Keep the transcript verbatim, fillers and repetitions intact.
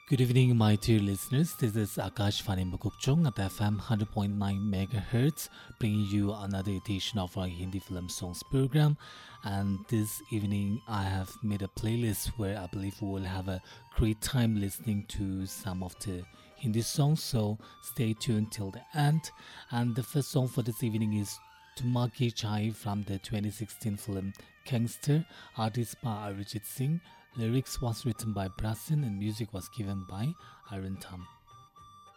Good evening, my dear listeners. This is Akash Fani Mukukchong at F M one hundred point nine megahertz, bringing you another edition of our Hindi film songs program. And this evening, I have made a playlist where I believe we will have a great time listening to some of the Hindi songs. So stay tuned till the end. And the first song for this evening is Tumaki Chai from the twenty sixteen film Gangster, artist by Arijit Singh. Lyrics was written by Brasin and music was given by Iron Thumb.